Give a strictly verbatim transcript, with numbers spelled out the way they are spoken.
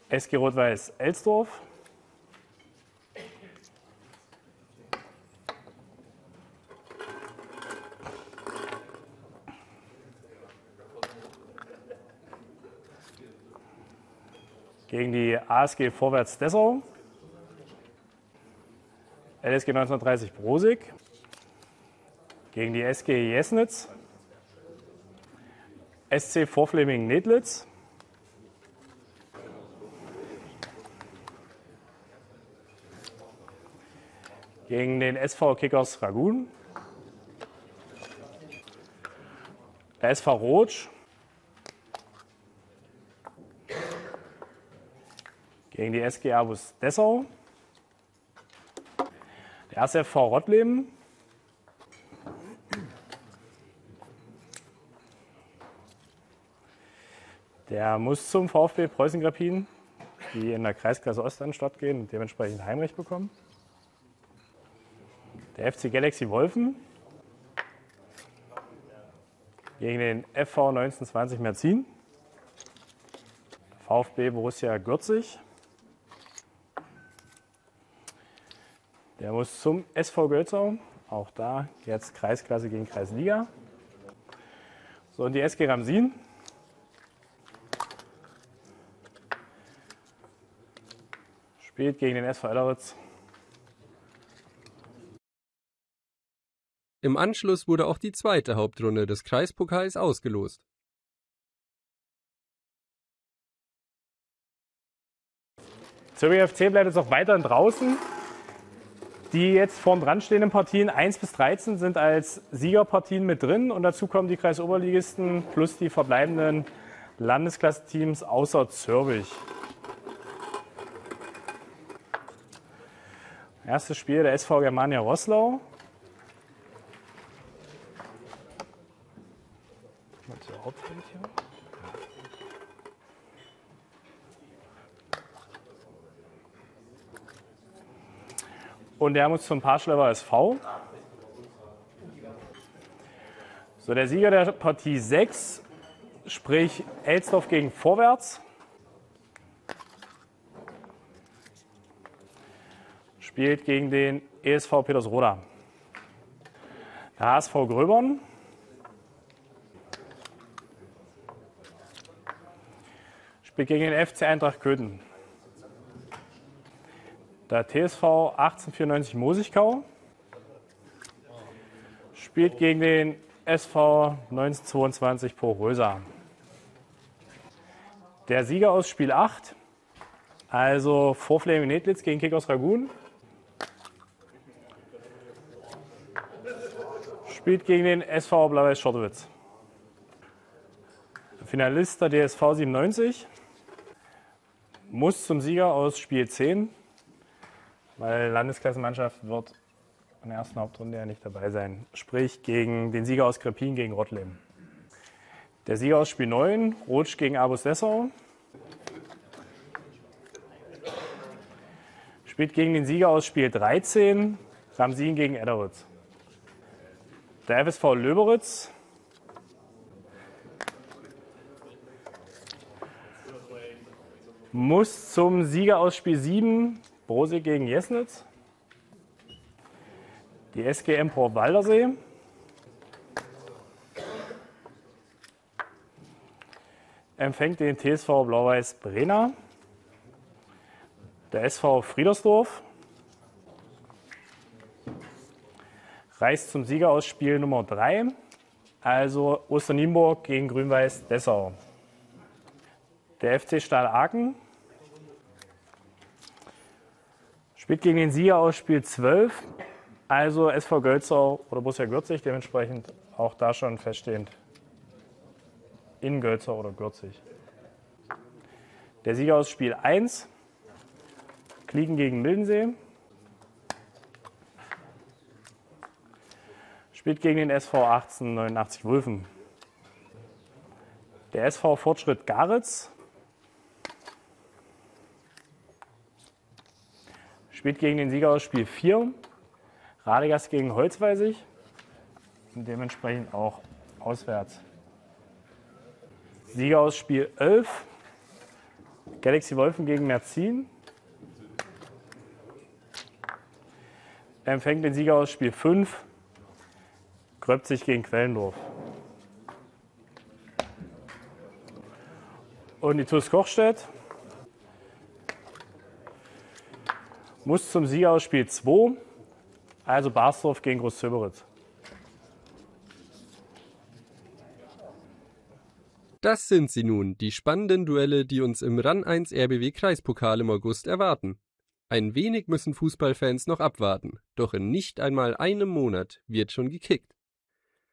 S G Rot-Weiß Elsdorf. Gegen die A S G Vorwärts Dessau. L S G neunzehnhundertdreißig Brosig. Gegen die S G Jesnitz. S C Vorfleming Nedlitz. Gegen den S V Kickers Ragun. Der S V Rotsch. Gegen die S G Abus Dessau. Der S F V Rottleben. Der muss zum VfB Preußen-Grappin, die in der Kreisklasse Ost an den Start gehen und dementsprechend Heimrecht bekommen. Der F C Galaxy Wolfen gegen den F V neunzehnhundertzwanzig Merzin. VfB Borussia Gürzig. Der muss zum S V Gölzau. Auch da jetzt Kreisklasse gegen Kreisliga. So, und die S G Ramsin. Spielt gegen den S V Elleritz. Im Anschluss wurde auch die zweite Hauptrunde des Kreispokals ausgelost. Zürich F C bleibt jetzt auch weiterhin draußen. Die jetzt vorn dran stehenden Partien eins bis dreizehn sind als Siegerpartien mit drin. Und dazu kommen die Kreisoberligisten plus die verbleibenden Landesklassenteams außer Zürich. Erstes Spiel der S V Germania Roßlau. Und der muss zum Parschlever S V. So, der Sieger der Partie sechs, sprich Elsdorf gegen Vorwärts, spielt gegen den E S V Petersroda. Der H S V Gröbern spielt gegen den F C Eintracht Köthen. Der T S V achtzehnhundertvierundneunzig Mosigkau spielt gegen den S V neunzehnhundertzweiundzwanzig Porösa. Der Sieger aus Spiel acht, also Vorfleming Nedlitz gegen Kickers Ragun, spielt gegen den S V Blau-Weiß Schottowitz. Der Finalist der D S V siebenundneunzig muss zum Sieger aus Spiel zehn, weil Landesklassenmannschaft wird in der ersten Hauptrunde ja nicht dabei sein. Sprich gegen den Sieger aus Grappin gegen Rottleben. Der Sieger aus Spiel neun, Rotsch gegen Abus Dessau, spielt gegen den Sieger aus Spiel dreizehn, Ramsin gegen Edderitz. Der F S V Löberitz muss zum Sieger aus Spiel sieben, Brosig gegen Jesnitz. Die S G Empor Waldersee empfängt den T S V Blau-Weiß Brena. Der S V Friedersdorf reist zum Sieger aus Spiel Nummer drei, also Osternienburg gegen Grün-Weiß Dessau. Der F C Stahl Aachen spielt gegen den Sieger aus Spiel zwölf, also S V Gölzau oder Borussia Gürzig, dementsprechend auch da schon feststehend in Gölzau oder Gürzig. Der Sieger aus Spiel eins, Kliegen gegen Mildensee, spielt gegen den S V achtzehnhundertneunundachtzig Wulfen. Der S V Fortschritt Garitz spielt gegen den Sieger aus Spiel vier, Radegast gegen Holzweisig und dementsprechend auch auswärts. Sieger aus Spiel elf, Galaxy Wolfen gegen Merzin. Empfängt den Sieger aus Spiel fünf. Gröbzig gegen Quellendorf. Und die T U S Kochstedt muss zum Sieger aus Spiel zwei, also Barsdorf gegen Großzöberitz. Das sind sie nun, die spannenden Duelle, die uns im RAN eins R B W Kreispokal im August erwarten. Ein wenig müssen Fußballfans noch abwarten, doch in nicht einmal einem Monat wird schon gekickt.